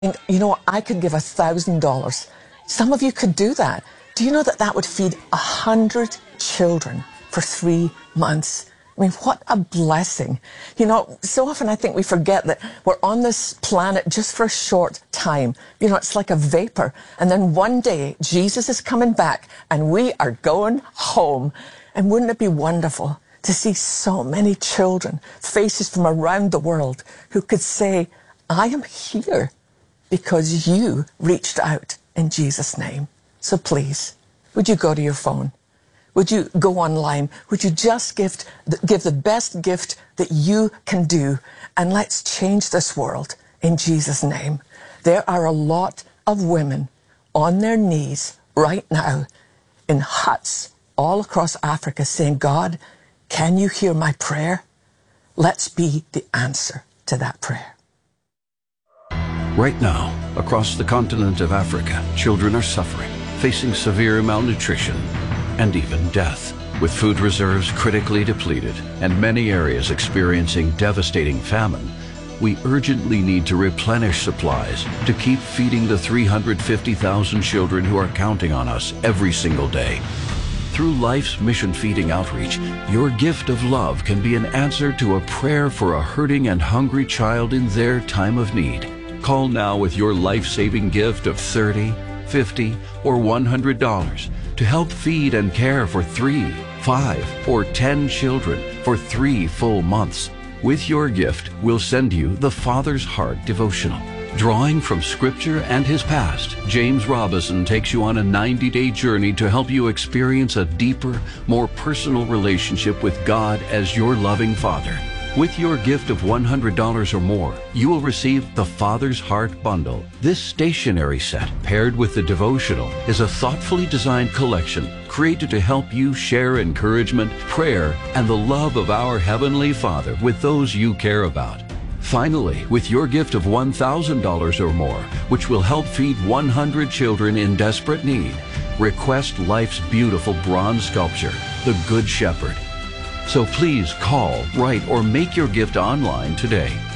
And, I could give $1,000. Some of you could do that. Do you know that that would feed 100 children for 3 months? I mean, what a blessing. So often I think we forget that we're on this planet just for a short time. It's like a vapor. And then one day, Jesus is coming back and we are going home. And wouldn't it be wonderful to see so many children, faces from around the world, who could say, I am here because you reached out in Jesus' name. So please, would you go to your phone? Would you go online? Would you just give the best gift that you can do? And let's change this world in Jesus' name. There are a lot of women on their knees right now in huts all across Africa saying, God, can you hear my prayer? Let's be the answer to that prayer. Right now, across the continent of Africa, children are suffering, facing severe malnutrition and even death. With food reserves critically depleted and many areas experiencing devastating famine, we urgently need to replenish supplies to keep feeding the 350,000 children who are counting on us every single day. Through Life's Mission Feeding Outreach, your gift of love can be an answer to a prayer for a hurting and hungry child in their time of need. Call now with your life-saving gift of $30, $50, or $100 to help feed and care for 3, 5, or 10 children for 3 full months. With your gift, we'll send you the Father's Heart devotional. Drawing from Scripture and his past, James Robison takes you on a 90-day journey to help you experience a deeper, more personal relationship with God as your loving Father. With your gift of $100 or more, you will receive the Father's Heart Bundle. This stationery set, paired with the devotional, is a thoughtfully designed collection created to help you share encouragement, prayer, and the love of our Heavenly Father with those you care about. Finally, with your gift of $1,000 or more, which will help feed 100 children in desperate need, request Life's beautiful bronze sculpture, The Good Shepherd. So please call, write, or make your gift online today.